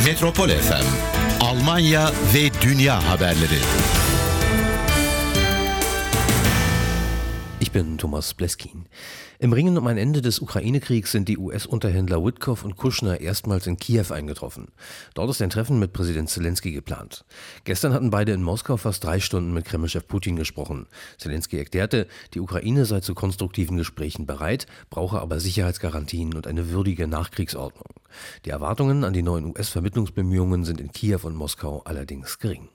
Metropol FM, Almanya ve dünya haberleri. Ich bin Thomas Bleskin. Im Ringen um ein Ende des Ukraine-Kriegs sind die US-Unterhändler Witkoff und Kushner erstmals in Kiew eingetroffen. Dort ist ein Treffen mit Präsident Zelensky geplant. Gestern hatten beide in Moskau fast 3 Stunden mit Kremlchef Putin gesprochen. Zelensky erklärte, die Ukraine sei zu konstruktiven Gesprächen bereit, brauche aber Sicherheitsgarantien und eine würdige Nachkriegsordnung. Die Erwartungen an die neuen US-Vermittlungsbemühungen sind in Kiew und Moskau allerdings gering.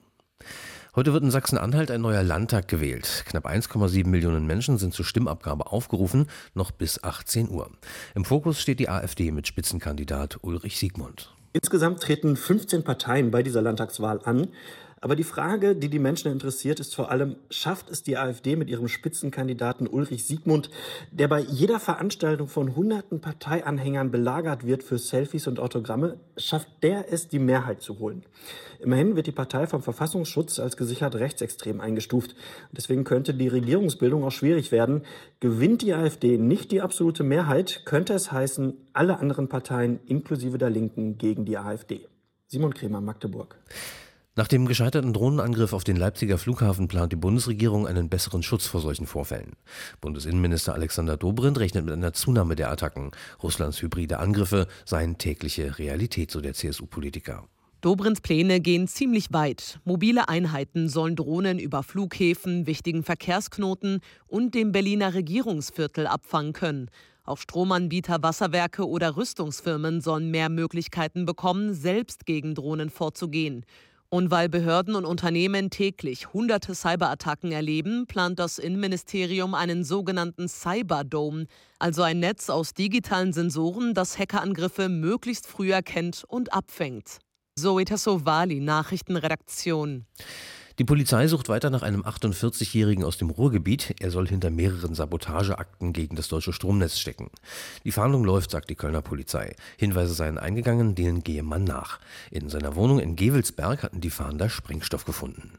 Heute wird in Sachsen-Anhalt ein neuer Landtag gewählt. Knapp 1,7 Millionen Menschen sind zur Stimmabgabe aufgerufen, noch bis 18 Uhr. Im Fokus steht die AfD mit Spitzenkandidat Ulrich Siegmund. Insgesamt treten 15 Parteien bei dieser Landtagswahl an. Aber die Frage, die die Menschen interessiert, ist vor allem, schafft es die AfD mit ihrem Spitzenkandidaten Ulrich Siegmund, der bei jeder Veranstaltung von hunderten Parteianhängern belagert wird für Selfies und Autogramme, schafft der es, die Mehrheit zu holen? Immerhin wird die Partei vom Verfassungsschutz als gesichert rechtsextrem eingestuft. Deswegen könnte die Regierungsbildung auch schwierig werden. Gewinnt die AfD nicht die absolute Mehrheit, könnte es heißen, alle anderen Parteien inklusive der Linken gegen die AfD. Simon Kremer, Magdeburg. Nach dem gescheiterten Drohnenangriff auf den Leipziger Flughafen plant die Bundesregierung einen besseren Schutz vor solchen Vorfällen. Bundesinnenminister Alexander Dobrindt rechnet mit einer Zunahme der Attacken. Russlands hybride Angriffe seien tägliche Realität, so der CSU-Politiker. Dobrindts Pläne gehen ziemlich weit. Mobile Einheiten sollen Drohnen über Flughäfen, wichtigen Verkehrsknoten und dem Berliner Regierungsviertel abfangen können. Auch Stromanbieter, Wasserwerke oder Rüstungsfirmen sollen mehr Möglichkeiten bekommen, selbst gegen Drohnen vorzugehen. Und weil Behörden und Unternehmen täglich hunderte Cyberattacken erleben, plant das Innenministerium einen sogenannten Cyberdome, also ein Netz aus digitalen Sensoren, das Hackerangriffe möglichst früh erkennt und abfängt. Zoe Tassovali, Nachrichtenredaktion. Die Polizei sucht weiter nach einem 48-Jährigen aus dem Ruhrgebiet. Er soll hinter mehreren Sabotageakten gegen das deutsche Stromnetz stecken. Die Fahndung läuft, sagt die Kölner Polizei. Hinweise seien eingegangen, denen gehe man nach. In seiner Wohnung in Gevelsberg hatten die Fahnder Sprengstoff gefunden.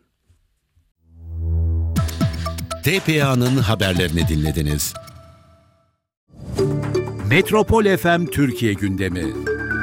TPA'nın haberlerini dinlediniz. Metropol FM Türkiye gündemi.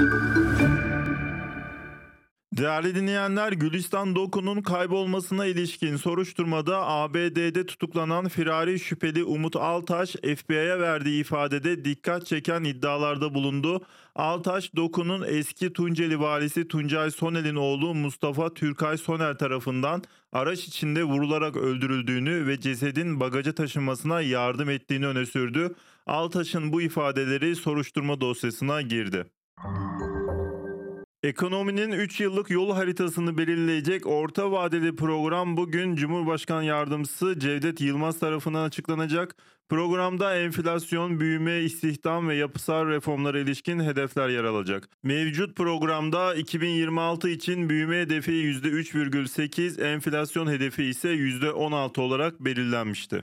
Değerli dinleyenler, Gülistan Doku'nun kaybolmasına ilişkin soruşturmada ABD'de tutuklanan firari şüpheli Umut Altaş, FBI'ye verdiği ifadede dikkat çeken iddialarda bulundu. Altaş, Doku'nun eski Tunceli valisi Tuncay Sonel'in oğlu Mustafa Türkay Sonel tarafından araç içinde vurularak öldürüldüğünü ve cesedin bagaja taşınmasına yardım ettiğini öne sürdü. Altaş'ın bu ifadeleri soruşturma dosyasına girdi. Ekonominin 3 yıllık yol haritasını belirleyecek orta vadeli program bugün Cumhurbaşkanı Yardımcısı Cevdet Yılmaz tarafından açıklanacak. Programda enflasyon, büyüme, istihdam ve yapısal reformlara ilişkin hedefler yer alacak. Mevcut programda 2026 için büyüme hedefi %3,8, enflasyon hedefi ise %16 olarak belirlenmişti.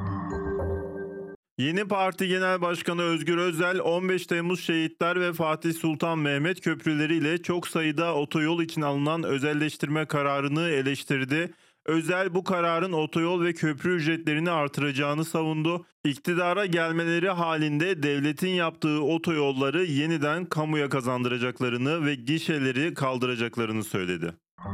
Yeni Parti Genel Başkanı Özgür Özel, 15 Temmuz Şehitler ve Fatih Sultan Mehmet köprüleriyle çok sayıda otoyol için alınan özelleştirme kararını eleştirdi. Özel bu kararın otoyol ve köprü ücretlerini artıracağını savundu. İktidara gelmeleri halinde devletin yaptığı otoyolları yeniden kamuya kazandıracaklarını ve gişeleri kaldıracaklarını söyledi.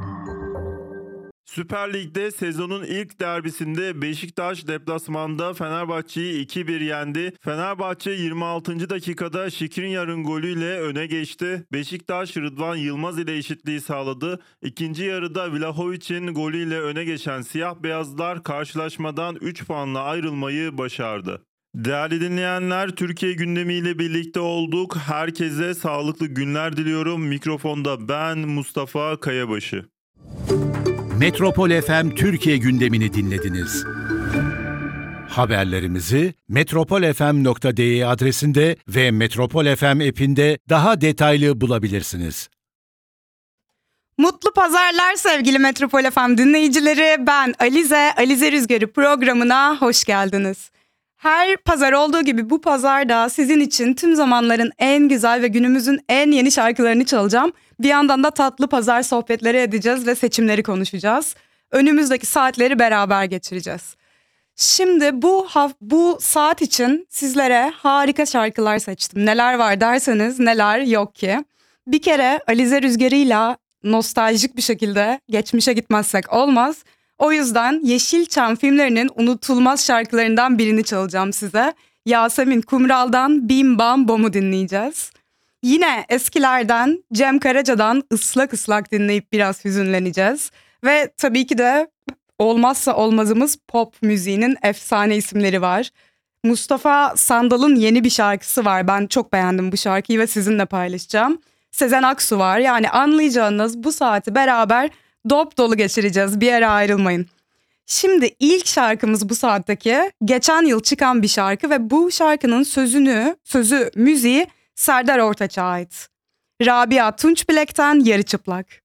Süper Lig'de sezonun ilk derbisinde Beşiktaş deplasmanda Fenerbahçe'yi 2-1 yendi. Fenerbahçe 26. dakikada Skriniar'ın golüyle öne geçti. Beşiktaş Rıdvan Yılmaz ile eşitliği sağladı. İkinci yarıda Vlahovic'in golüyle öne geçen siyah beyazlar karşılaşmadan 3 puanla ayrılmayı başardı. Değerli dinleyenler, Türkiye gündemiyle birlikte olduk. Herkese sağlıklı günler diliyorum. Mikrofonda ben Mustafa Kayabaşı. Metropol FM Türkiye gündemini dinlediniz. Haberlerimizi metropolfm.de adresinde ve Metropol FM app'inde daha detaylı bulabilirsiniz. Mutlu pazarlar sevgili Metropol FM dinleyicileri. Ben Alize Rüzgarı programına hoş geldiniz. Her pazar olduğu gibi bu pazar da sizin için tüm zamanların en güzel ve günümüzün en yeni şarkılarını çalacağım. Bir yandan da tatlı pazar sohbetleri edeceğiz ve seçimleri önümüzdeki saatleri beraber geçireceğiz. Şimdi bu saat için sizlere harika şarkılar seçtim. Neler var derseniz neler yok ki. Bir kere Alize Rüzgarı'yla nostaljik bir şekilde geçmişe gitmezsek olmaz. O yüzden Yeşilçam filmlerinin unutulmaz şarkılarından birini çalacağım size. Yasemin Kumral'dan Bim Bam Bom'u dinleyeceğiz. Yine eskilerden Cem Karaca'dan Islak Islak dinleyip biraz hüzünleneceğiz. Ve tabii ki de olmazsa olmazımız pop müziğinin efsane isimleri var. Mustafa Sandal'ın yeni bir şarkısı var. Ben çok beğendim bu şarkıyı ve sizinle paylaşacağım. Sezen Aksu var. Yani anlayacağınız bu saati beraber dop dolu geçireceğiz. Bir yere ayrılmayın. Şimdi ilk şarkımız bu saatteki geçen yıl çıkan bir şarkı ve bu şarkının müziği Serdar Ortaç'a ait. Rabia Tunçbilek'ten Yarı Çıplak.